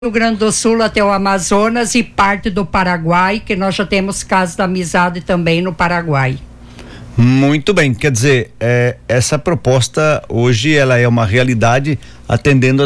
Rio Grande do Sul até o Amazonas e parte do Paraguai, que nós já temos casos da amizade também no Paraguai. Muito bem, quer dizer, essa proposta hoje ela é uma realidade atendendo